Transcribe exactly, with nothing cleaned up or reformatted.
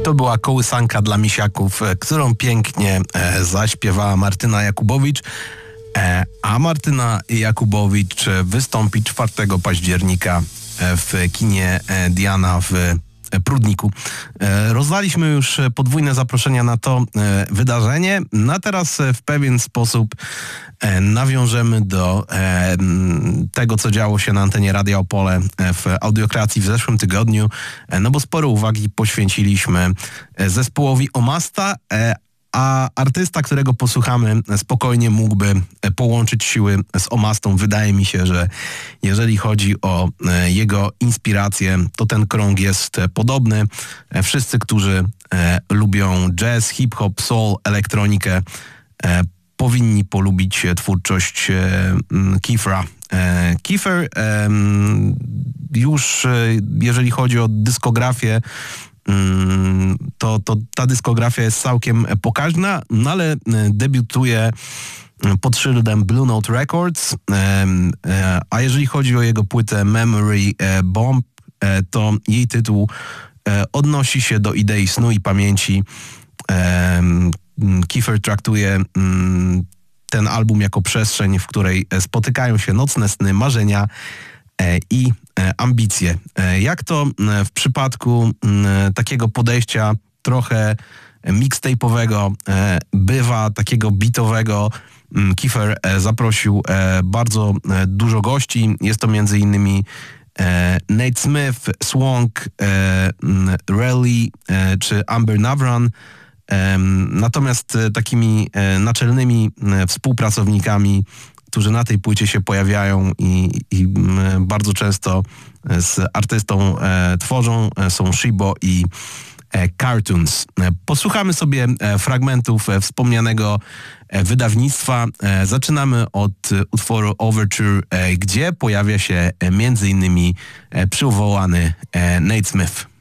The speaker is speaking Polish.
To była kołysanka dla misiaków, którą pięknie e, zaśpiewała Martyna Jakubowicz. E, a Martyna Jakubowicz wystąpi czwartego października w kinie Diana w Prudniku. E, rozdaliśmy już podwójne zaproszenia na to e, wydarzenie. No a teraz w pewien sposób e, nawiążemy do e, tego, co działo się na antenie Radia Opole w Audiokracji w zeszłym tygodniu, e, no bo sporo uwagi poświęciliśmy zespołowi Omasta, e, a artysta, którego posłuchamy, spokojnie mógłby połączyć siły z Omastą. Wydaje mi się, że jeżeli chodzi o jego inspirację, to ten krąg jest podobny. Wszyscy, którzy lubią jazz, hip-hop, soul, elektronikę, powinni polubić twórczość Kiefer'a. Kiefer już, jeżeli chodzi o dyskografię, To, to ta dyskografia jest całkiem pokaźna, no ale debiutuje pod szyldem Blue Note Records, a jeżeli chodzi o jego płytę Memory Bomb, to jej tytuł odnosi się do idei snu i pamięci. Kiefer traktuje ten album jako przestrzeń, w której spotykają się nocne sny, marzenia i ambicje. Jak to w przypadku takiego podejścia trochę mixtape'owego bywa, takiego beatowego, Kiefer zaprosił bardzo dużo gości. Jest to między innymi Nate Smith, Swank, Relly czy Amber Navran. Natomiast takimi naczelnymi współpracownikami, którzy na tej płycie się pojawiają i, i bardzo często z artystą e, tworzą, e, są Shibo i e, Cartoons. E, posłuchamy sobie e, fragmentów e, wspomnianego e, wydawnictwa. E, zaczynamy od e, utworu Overture, e, gdzie pojawia się e, między innymi e, przywołany e, Nate Smith.